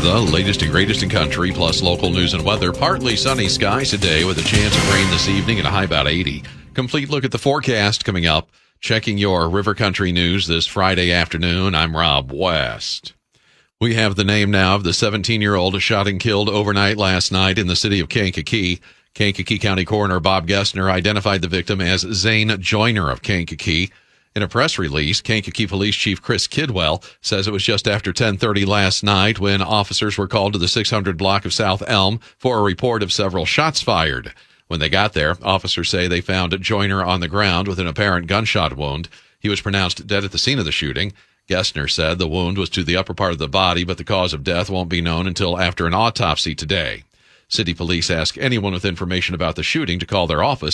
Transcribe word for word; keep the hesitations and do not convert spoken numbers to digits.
The latest and greatest in country, plus local news and weather. Partly sunny skies today with a chance of rain this evening and a high about eighty. Complete look at the forecast coming up. Checking your River Country news this Friday afternoon. I'm Rob West. We have the name now of the seventeen-year-old shot and killed overnight last night in the city of Kankakee. Kankakee County Coroner Bob Gessner identified the victim as Zane Joyner of Kankakee. In a press release, Kankakee Police Chief Chris Kidwell says it was just after ten thirty last night when officers were called to the six hundred block of South Elm for a report of several shots fired. When they got there, officers say they found Joyner on the ground with an apparent gunshot wound. He was pronounced dead at the scene of the shooting. Gessner said the wound was to the upper part of the body, but the cause of death won't be known until after an autopsy today. City police ask anyone with information about the shooting to call their office